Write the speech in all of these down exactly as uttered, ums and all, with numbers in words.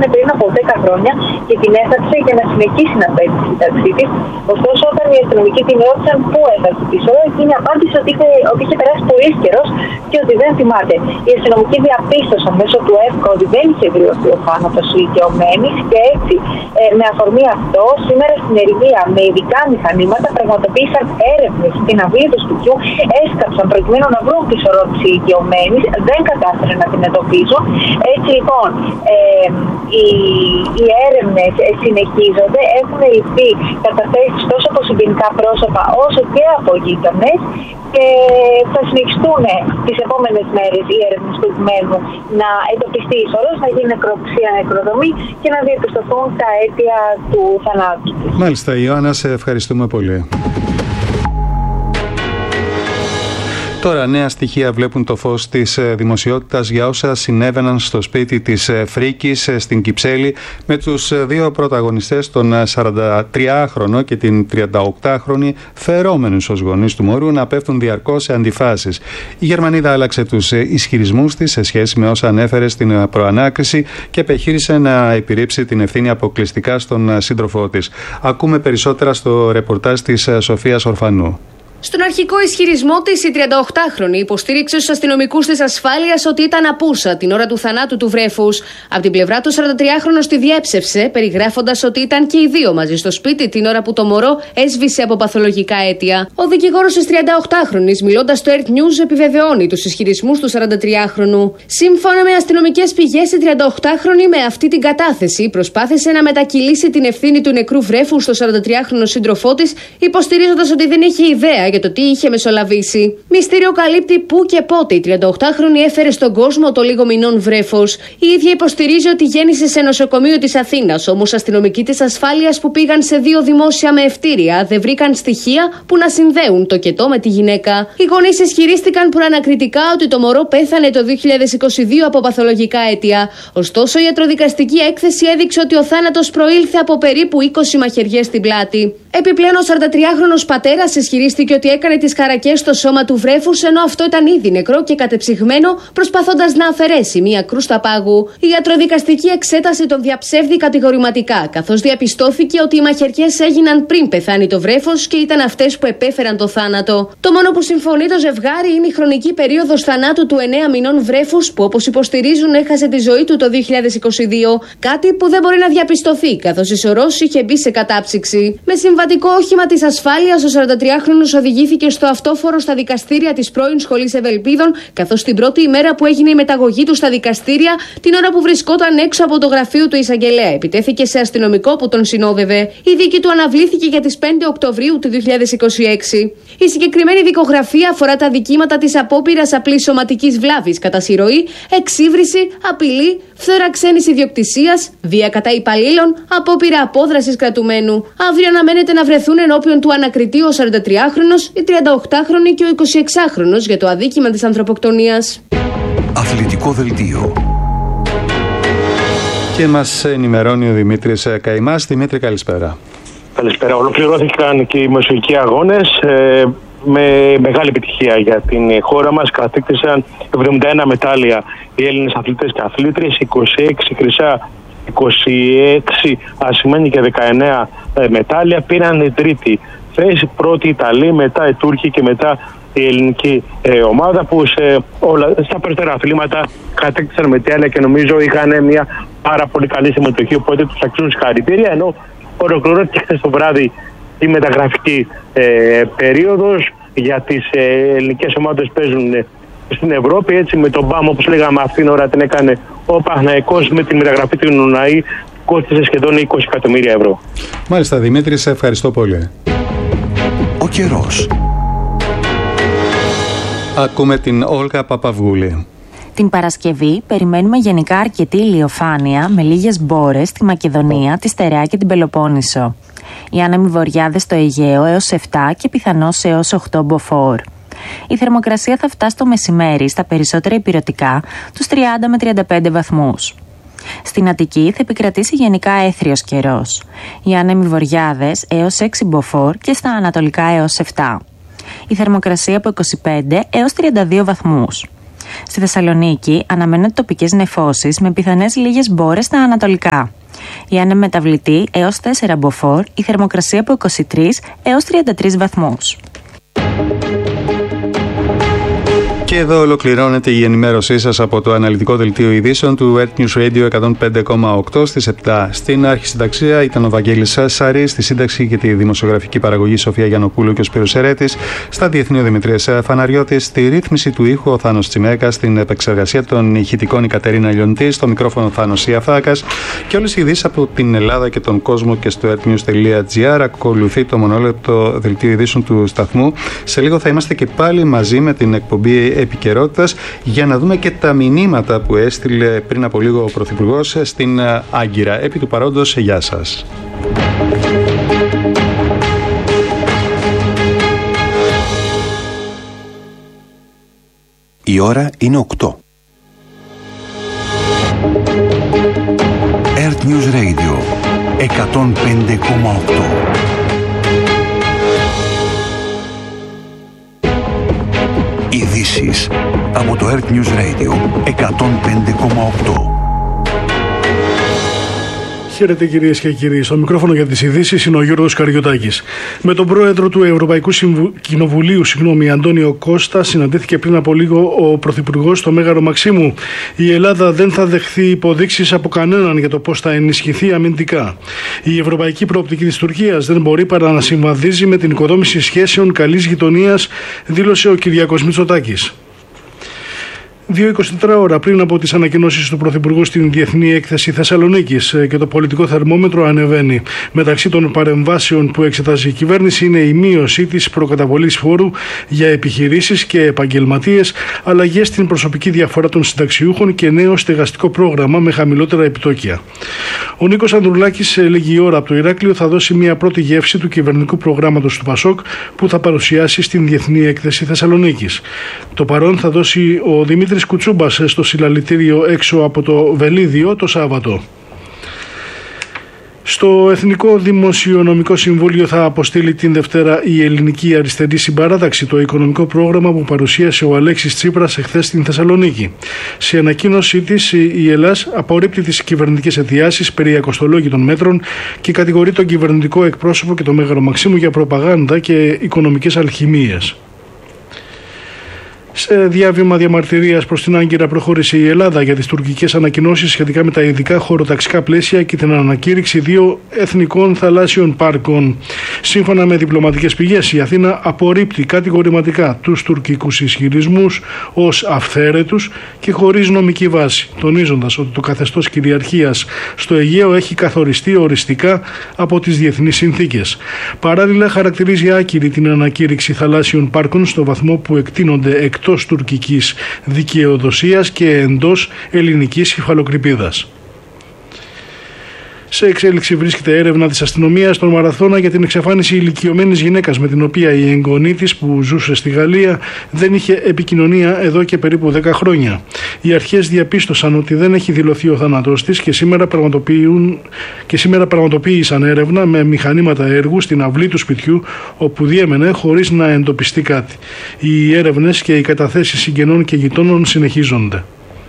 έκανε πριν από δέκα χρόνια και την έθαξε για να συνεχίσει να παίζει τη σύνταξή της. Ωστόσο, όταν οι αστυνομικοί την ρώτησαν πού έχασε τη ζωή, εκείνη απάντησε ότι είχε, ότι είχε περάσει πολύ καιρός και ότι δεν θυμάται. Οι αστυνομικοί διαπίστωσαν μέσω του ΕΦΚΑ ότι δεν είχε δηλωθεί ο θάνατος ηλικιωμένης και έτσι, ε, με αφορμή αυτό, σήμερα στην Ερυθρία με ειδικά μηχανήματα πραγματοποίησαν έρευνες στην αυλή του σπιτιού, έσκαψαν προκειμένου να βρουν τη σωρό της ηλικιωμένης, δεν κατάφεραν να την εντοπίσουν. Έτσι λοιπόν, ε, οι, οι έρευνες συνεχίζονται, έχουν ληφθεί καταθέσεις τόσο από συγκινητικά πρόσωπα όσο και από γείτονες και θα συνεχιστούν τις επόμενες μέρες οι έρευνες προκειμένου να εντοπιστεί η σωρός, να γίνει νεκροψία, νεκροδομή και να διαπιστωθούν τα αίτια του θανάτου. Μάλιστα, Ιωάννα, σε ευχαριστούμε πολύ. Τώρα νέα στοιχεία βλέπουν το φως της δημοσιότητας για όσα συνέβαιναν στο σπίτι της Φρίκης στην Κυψέλη με τους δύο πρωταγωνιστές, τον σαραντατριάχρονο και την τριανταοκτάχρονη, φερόμενους ως γονείς του μωρού να πέφτουν διαρκώς σε αντιφάσεις. Η Γερμανίδα άλλαξε τους ισχυρισμούς της σε σχέση με όσα ανέφερε στην προανάκριση και επιχείρησε να επιρρύψει την ευθύνη αποκλειστικά στον σύντροφό της. Ακούμε περισσότερα στο ρεπορτάζ της Σοφίας Ορφανού. Στον αρχικό ισχυρισμό της, η τριανταοκτάχρονη υποστήριξε στους αστυνομικούς της ασφάλειας ότι ήταν απούσα την ώρα του θανάτου του βρέφους. Από την πλευρά του, ο σαραντατριάχρονος τη διέψευσε, περιγράφοντας ότι ήταν και οι δύο μαζί στο σπίτι την ώρα που το μωρό έσβησε από παθολογικά αίτια. Ο δικηγόρος της τριανταοκτάχρονης, μιλώντας στο Earth News, επιβεβαιώνει τους ισχυρισμούς του σαραντατριάχρονου. Σύμφωνα με αστυνομικές πηγές, η τριανταοκτάχρονη με αυτή την κατάθεση προσπάθησε να μετακυλήσει την ευθύνη του νεκρού βρέφους στο σαραντατριάχρονο σύντροφό της, υποστηρίζοντας ότι δεν είχε ιδέα για το τι είχε μεσολαβήσει. Μυστήριο καλύπτει πού και πότε η τριανταοκτάχρονη έφερε στον κόσμο το λίγο μηνών βρέφος. Η ίδια υποστηρίζει ότι γέννησε σε νοσοκομείο της Αθήνας, όμως αστυνομικοί της ασφάλειας που πήγαν σε δύο δημόσια με ευτήρια δεν βρήκαν στοιχεία που να συνδέουν το κετό με τη γυναίκα. Οι γονείς ισχυρίστηκαν προανακριτικά ότι το μωρό πέθανε το δύο χιλιάδες είκοσι δύο από παθολογικά αίτια. Ωστόσο, η ιατροδικαστική έκθεση έδειξε ότι ο θάνατος προήλθε από περίπου είκοσι μαχαιριές στην πλάτη. Επιπλέον, ο σαραντατριάχρονος πατέρας ισχυρίστηκε ότι έκανε τις χαρακές στο σώμα του βρέφους, ενώ αυτό ήταν ήδη νεκρό και κατεψυγμένο, προσπαθώντας να αφαιρέσει μία κρούστα πάγου. Η ιατροδικαστική εξέταση τον διαψεύδει κατηγορηματικά, καθώς διαπιστώθηκε ότι οι μαχαιριές έγιναν πριν πεθάνει το βρέφος και ήταν αυτές που επέφεραν το θάνατο. Το μόνο που συμφωνεί το ζευγάρι είναι η χρονική περίοδος θανάτου του εννέα μηνών βρέφους, που όπως υποστηρίζουν έχασε τη ζωή του το δύο χιλιάδες είκοσι δύο. Κάτι που δεν μπορεί να διαπιστωθεί, καθώς η σωρός είχε μπει σε κατάψυξη. Με συμβατικό όχημα της ασφάλειας, ο σαραντατριάχρονος οδηγήθηκε στο αυτόφορο στα δικαστήρια της πρώην Σχολής Ευελπίδων, καθώς την πρώτη ημέρα που έγινε η μεταγωγή του στα δικαστήρια, την ώρα που βρισκόταν έξω από το γραφείο του εισαγγελέα, επιτέθηκε σε αστυνομικό που τον συνόδευε. Η δίκη του αναβλήθηκε για τις πέντε Οκτωβρίου του δύο χιλιάδες είκοσι έξι. Η συγκεκριμένη δικογραφία αφορά τα δικήματα της απόπειρας απλής σωματικής βλάβης κατά συρροή, εξύβριση, απειλή, φθορά ξένης ιδιοκτησίας, βία κατά υπαλλήλων, απόπειρα απόδρασης κρατουμένου. Αύριο αναμένεται να βρεθούν ενώπιον του ανακριτή ο σαραντατριάχρονος, η τριανταοκτάχρονη και ο εικοσιεξάχρονος για το αδίκημα της ανθρωποκτονίας. Αθλητικό δελτίο. Και μας ενημερώνει ο Δημήτρης Καημάς. Δημήτρη, καλησπέρα. Καλησπέρα. Ολοκληρώθηκαν και οι μεσογειακοί αγώνες ε, με μεγάλη επιτυχία για την χώρα μας. Κατέκτησαν εβδομήντα ένα μετάλλια οι Έλληνες αθλητές και αθλήτριες, είκοσι έξι χρυσά, είκοσι έξι ασημένια και δεκαεννέα ε, μετάλλια. Πήραν η τρίτη θέση, πρώτη Ιταλοί, μετά οι Τούρκοι και μετά η ελληνική ε, ομάδα, που σε όλα, στα περισσότερα αθλήματα κατέκτησαν μετάλλια και νομίζω είχαν μια πάρα πολύ καλή συμμετοχή, οπότε τους αξίζουν συγχαρητήρια. Ενώ ολοκληρώθηκε χθες το βράδυ η μεταγραφική ε, περίοδος για τις ε, ελληνικές ομάδες που παίζουν ε, στην Ευρώπη. Έτσι, με τον ΠΑΜ, όπως λέγαμε, αυτήν την ώρα την έκανε ο Παναθηναϊκός με τη μεταγραφή του Νουναή, κόστισε σχεδόν είκοσι εκατομμύρια ευρώ. Μάλιστα, Δημήτρη, σε ευχαριστώ πολύ. Ο καιρός. Ακούμε την Όλγα Παπαυγούλη. Την Παρασκευή περιμένουμε γενικά αρκετή ηλιοφάνεια με λίγες μπόρες στη Μακεδονία, τη Στερεά και την Πελοπόννησο. Οι άνεμοι βοριάδες στο Αιγαίο έως επτά και πιθανώς έως οκτώ μποφόρ. Η θερμοκρασία θα φτάσει το μεσημέρι στα περισσότερα ηπειρωτικά τους τριάντα με τριάντα πέντε βαθμούς. Στην Αττική θα επικρατήσει γενικά έθριος καιρός. Οι άνεμοι βοριάδες έως έξι μποφόρ και στα ανατολικά έως επτά. Η θερμοκρασία από είκοσι πέντε έως τριάντα δύο βαθμούς. Στη Θεσσαλονίκη αναμένονται τοπικές νεφώσεις με πιθανές λίγες μπόρες στα ανατολικά. Η άνεμη μεταβλητή έως τέσσερα μποφόρ, η θερμοκρασία από είκοσι τρεις έως τριάντα τρεις βαθμούς. Και εδώ ολοκληρώνεται η ενημέρωσή σας από το αναλυτικό δελτίο ειδήσεων του Earth News Radio εκατόν πέντε κόμμα οκτώ στις επτά. Στην αρχισυνταξία ήταν ο Βαγγέλης Σαρής, στη σύνταξη και τη δημοσιογραφική παραγωγή Σοφία Γιαννοπούλου και ο Σπύρος Ερέτης, στα διεθνή ο Δημητρίας Φαναριώτης, στη ρύθμιση του ήχου ο Θάνος Τσιμέκας, στην επεξεργασία των ηχητικών η Κατερίνα Λιοντή, στο μικρόφωνο Θάνος Ιαφάκας και όλες οι ειδήσεις από την Ελλάδα και τον κόσμο και στο earthnews.gr. Ακολουθεί το μονόλεπτο δελτίο ειδήσεων του σταθμού. Σε λίγο θα είμαστε και πάλι μαζί με την εκπομπή Επικαιρότητας για να δούμε και τα μηνύματα που έστειλε πριν από λίγο ο Πρωθυπουργός στην Άγκυρα. Επί του παρόντος, γεια σας. Η ώρα είναι οκτώ. Earth News Radio εκατόν πέντε κόμμα οκτώ. Ειδήσεις από το Earth News Radio εκατόν πέντε κόμμα οκτώ. Χαίρετε κυρίες και κύριοι. Στο μικρόφωνο για τις ειδήσεις είναι ο Γιώργος Καριωτάκης. Με τον πρόεδρο του Ευρωπαϊκού Συμβου... Κοινοβουλίου, συγγνώμη, Αντώνιο Κώστα, συναντήθηκε πριν από λίγο ο Πρωθυπουργός στο Μέγαρο Μαξίμου. Η Ελλάδα δεν θα δεχθεί υποδείξεις από κανέναν για το πώς θα ενισχυθεί αμυντικά. Η ευρωπαϊκή προοπτική της Τουρκίας δεν μπορεί παρά να συμβαδίζει με την οικοδόμηση σχέσεων καλής γειτονίας, δήλωσε ο Κυριάκος Μητσοτάκης. Δύο είκοσι τέσσερις ώρα πριν από τις ανακοινώσεις του Πρωθυπουργού στην Διεθνή Έκθεση Θεσσαλονίκης και το πολιτικό θερμόμετρο ανεβαίνει. Μεταξύ των παρεμβάσεων που εξετάζει η κυβέρνηση είναι η μείωση της προκαταβολής φόρου για επιχειρήσεις και επαγγελματίες, αλλαγές στην προσωπική διαφορά των συνταξιούχων και νέο στεγαστικό πρόγραμμα με χαμηλότερα επιτόκια. Ο Νίκος Ανδρουλάκης, λίγη ώρα από το Ηράκλειο, θα δώσει μια πρώτη γεύση του κυβερνητικού προγράμματος του ΠΑΣΟΚ που θα παρουσιάσει στην Διεθνή Έκθεση Θεσσαλονίκης. Το παρόν θα δώσει ο Δημήτρης Κουτσούμπας στο συλλαλητήριο έξω από το Βελίδιο το Σάββατο. Στο Εθνικό Δημοσιονομικό Συμβούλιο θα αποστείλει την Δευτέρα η Ελληνική Αριστερή Συμπαράταξη, το οικονομικό πρόγραμμα που παρουσίασε ο Αλέξης Τσίπρας εχθές στην Θεσσαλονίκη. Σε ανακοίνωσή της, η Ελλάς απορρίπτει τις κυβερνητικές αιτιάσεις περί ακοστολόγητων μέτρων και κατηγορεί τον κυβερνητικό εκπρόσωπο και το Μέγαρο Μαξίμου για προπαγάνδα και οικονομικές αλχημίες. Σε διάβημα διαμαρτυρίας προς την Άγκυρα προχώρησε η Ελλάδα για τις τουρκικές ανακοινώσεις σχετικά με τα ειδικά χωροταξικά πλαίσια και την ανακήρυξη δύο εθνικών θαλάσσιων πάρκων. Σύμφωνα με διπλωματικές πηγές, η Αθήνα απορρίπτει κατηγορηματικά τους τουρκικούς ισχυρισμούς ως αυθαίρετους και χωρίς νομική βάση, τονίζοντας ότι το καθεστώς κυριαρχίας στο Αιγαίο έχει καθοριστεί οριστικά από τις διεθνείς συνθήκες. Παράλληλα, χαρακτηρίζει άκυρη την ανακήρυξη θαλάσσιων πάρκων στο βαθμό που εκτείνονται εκτός τουρκικής δικαιοδοσίας και εντός ελληνικής υφαλοκρηπίδας. Σε εξέλιξη βρίσκεται έρευνα της αστυνομίας στον Μαραθώνα για την εξαφάνιση ηλικιωμένης γυναίκας με την οποία η εγγονή της που ζούσε στη Γαλλία δεν είχε επικοινωνία εδώ και περίπου δέκα χρόνια. Οι αρχές διαπίστωσαν ότι δεν έχει δηλωθεί ο θάνατός της και σήμερα, πραγματοποιούν, και σήμερα πραγματοποίησαν έρευνα με μηχανήματα έργου στην αυλή του σπιτιού όπου διέμενε χωρίς να εντοπιστεί κάτι. Οι έρευνες και οι καταθέσεις συγγενών και γειτόνων συνεχίζονται.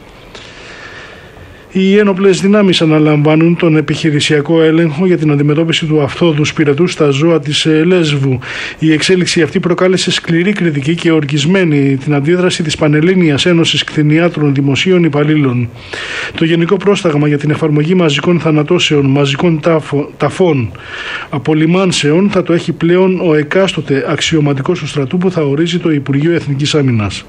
Οι ένοπλες δυνάμεις αναλαμβάνουν τον επιχειρησιακό έλεγχο για την αντιμετώπιση του αυθόδου σπυρετού στα ζώα της Λέσβου. Η εξέλιξη αυτή προκάλεσε σκληρή κριτική και οργισμένη την αντίδραση της Πανελλήνιας Ένωσης Κτηνιάτρων Δημοσίων Υπαλλήλων. Το Γενικό Πρόσταγμα για την εφαρμογή μαζικών θανατώσεων, μαζικών ταφών, απολυμάνσεων θα το έχει πλέον ο εκάστοτε αξιωματικός του στρατού που θα ορίζει το Υπουργείο Εθνικής Άμυνας.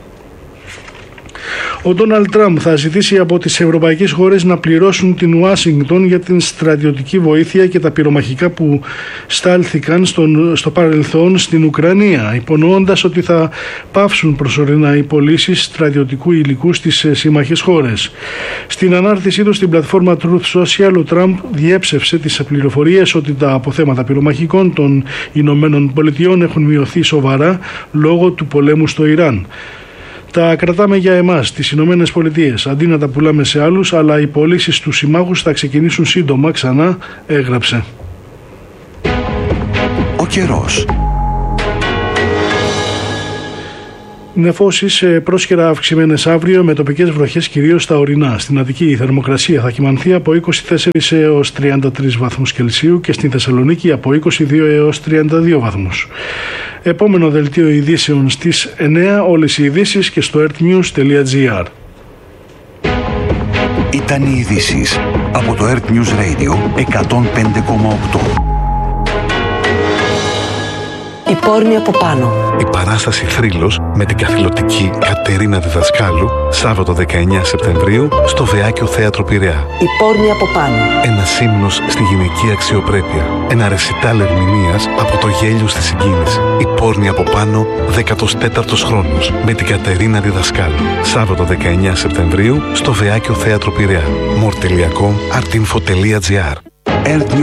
Ο Ντόναλντ Τραμπ θα ζητήσει από τις ευρωπαϊκές χώρες να πληρώσουν την Ουάσιγκτον για την στρατιωτική βοήθεια και τα πυρομαχικά που στάλθηκαν στον, στο παρελθόν στην Ουκρανία, υπονοώντας ότι θα πάυσουν προσωρινά οι πωλήσεις στρατιωτικού υλικού στις σύμμαχες χώρες. Στην ανάρτησή του στην πλατφόρμα Truth Social, ο Τραμπ διέψευσε τις πληροφορίες ότι τα αποθέματα πυρομαχικών των Ηνωμένων Πολιτειών έχουν μειωθεί σοβαρά λόγω του πολέμου στο Ιράν. Τα κρατάμε για εμάς, τις Ηνωμένες Πολιτείες, αντί να τα πουλάμε σε άλλους, αλλά οι πωλήσεις στους συμμάχους θα ξεκινήσουν σύντομα, ξανά έγραψε. Ο καιρός. Νεφώσεις πρόσχερα αυξημένες αύριο με τοπικές βροχές κυρίως στα ορεινά. Στην Αττική η θερμοκρασία θα κυμανθεί από είκοσι τέσσερις έως τριάντα τρεις βαθμούς Κελσίου και στην Θεσσαλονίκη από είκοσι δύο έως τριάντα δύο βαθμούς. Επόμενο δελτίο ειδήσεων στις εννέα, όλες οι ειδήσεις και στο earthnews τελεία gr. Ήταν οι ειδήσεις από το Earth News Radio εκατόν πέντε κόμμα οκτώ. Η πόρνη από πάνω. Η παράσταση Θρύλος με την καθηλωτική Κατερίνα Διδασκάλου, Σάββατο δεκαεννέα Σεπτεμβρίου, στο Βεάκιο Θέατρο Πειραιά. Η πόρνη από πάνω. Ένας ύμνος στη γυναική αξιοπρέπεια. Ένα ρεσιτάλ ερμηνείας από το γέλιο στη συγκίνηση. Η πόρνη από πάνω, δέκατος τέταρτος χρόνος, με την Κατερίνα Διδασκάλου. Σάββατο δεκαεννέα Σεπτεμβρίου, στο Βεάκιο Θέατρο Πειραιά. μορ τελεία κομ, artinfo τελεία gr.